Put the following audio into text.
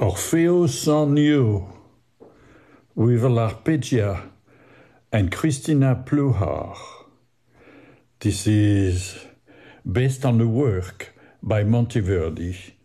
Orpheus on You with L'Arpeggia and Christina Pluhar. This is based on the work by Monteverdi